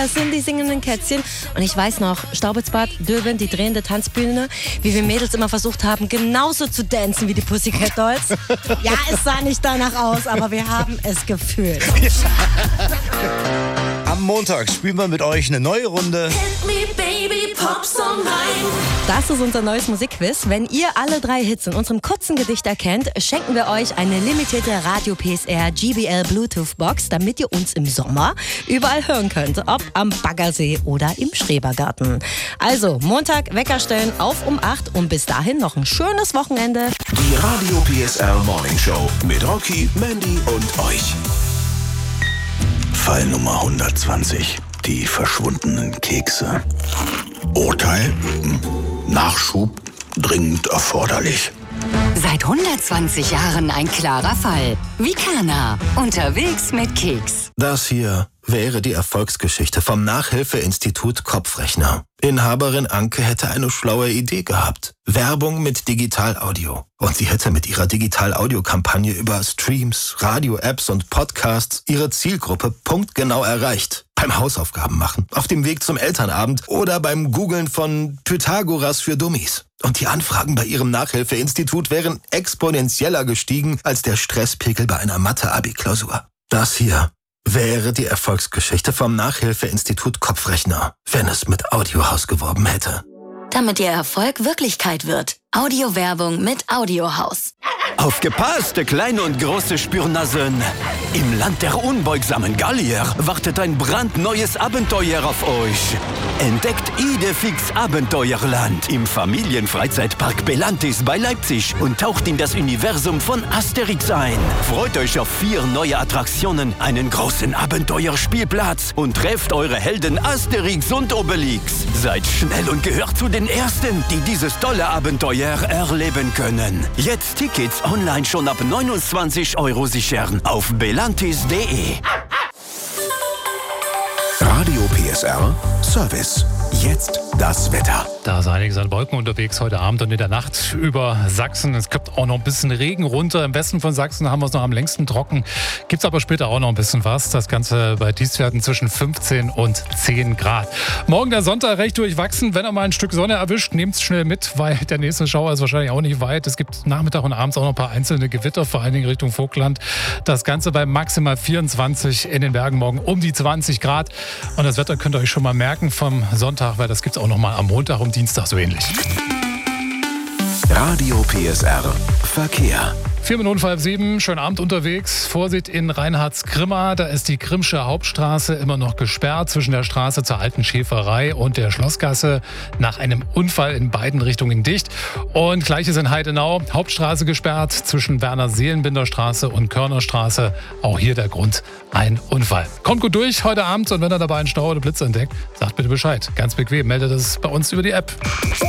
das sind die singenden Kätzchen. Und ich weiß noch, Staubitzbad, Döben, die drehende Tanzbühne, wie wir Mädels immer versucht haben, genauso zu dancen wie die Pussycat Dolls. Ja, es sah nicht danach aus, aber wir haben es gefühlt. Am Montag spielen wir mit euch eine neue Runde. Hit me, baby, Popsong rein. Das ist unser neues Musikquiz. Wenn ihr alle 3 Hits in unserem kurzen Gedicht erkennt, schenken wir euch eine limitierte Radio PSR GBL Bluetooth Box, damit ihr uns im Sommer überall hören könnt. Ob am Baggersee oder im Schrebergarten. Also, Montag Wecker stellen auf um 8 und bis dahin noch ein schönes Wochenende. Die Radio PSR Morning Show mit Rocky, Mandy und euch. Fall Nummer 120. Die verschwundenen Kekse. Urteil? Nachschub dringend erforderlich. Seit 120 Jahren ein klarer Fall. Vikana, unterwegs mit Keks. Das hier wäre die Erfolgsgeschichte vom Nachhilfeinstitut Kopfrechner. Inhaberin Anke hätte eine schlaue Idee gehabt. Werbung mit Digital-Audio. Und sie hätte mit ihrer Digital-Audio-Kampagne über Streams, Radio-Apps und Podcasts ihre Zielgruppe punktgenau erreicht. Beim Hausaufgaben machen, auf dem Weg zum Elternabend oder beim Googlen von Pythagoras für Dummies. Und die Anfragen bei ihrem Nachhilfeinstitut wären exponentieller gestiegen als der Stresspegel bei einer Mathe-Abi-Klausur. Das hier wäre die Erfolgsgeschichte vom Nachhilfeinstitut Kopfrechner, wenn es mit Audiohaus geworben hätte. Damit Ihr Erfolg Wirklichkeit wird. Audiowerbung mit Audiohaus. Aufgepasst, kleine und große Spürnasen. Im Land der unbeugsamen Gallier wartet ein brandneues Abenteuer auf euch. Entdeckt Idefix Abenteuerland im Familienfreizeitpark Belantis bei Leipzig und taucht in das Universum von Asterix ein. Freut euch auf 4 neue Attraktionen, einen großen Abenteuerspielplatz und trefft eure Helden Asterix und Obelix. Seid schnell und gehört zu den Ersten, die dieses tolle Abenteuer erleben können. Jetzt Tickets online schon ab 29 € sichern auf belantis.de. Radio PSR Service. Jetzt das Wetter. Da ist einiges an Wolken unterwegs heute Abend und in der Nacht über Sachsen. Es gibt auch noch ein bisschen Regen runter. Im Westen von Sachsen haben wir es noch am längsten trocken. Gibt es aber später auch noch ein bisschen was. Das Ganze bei Tiefstwerten zwischen 15 und 10 Grad. Morgen der Sonntag recht durchwachsen. Wenn er mal ein Stück Sonne erwischt, nehmt es schnell mit, weil der nächste Schauer ist wahrscheinlich auch nicht weit. Es gibt Nachmittag und abends auch noch ein paar einzelne Gewitter, vor allen Dingen Richtung Vogtland. Das Ganze bei maximal 24, in den Bergen morgen um die 20 Grad. Und das Wetter könnt ihr euch schon mal merken vom Sonntag, weil das gibt es auch noch mal am Montag und Dienstag so ähnlich. Radio PSR Verkehr. 4 Minuten vor halb 7, schönen Abend unterwegs. Vorsicht in Reinhardsgrimma, da ist die Grimmsche Hauptstraße immer noch gesperrt zwischen der Straße zur Alten Schäferei und der Schlossgasse. Nach einem Unfall in beiden Richtungen dicht. Und gleiches in Heidenau, Hauptstraße gesperrt zwischen Werner-Seelenbinder-Straße und Körnerstraße. Auch hier der Grund, ein Unfall. Kommt gut durch heute Abend und wenn ihr dabei einen Stau oder Blitz entdeckt, sagt bitte Bescheid. Ganz bequem, meldet es bei uns über die App.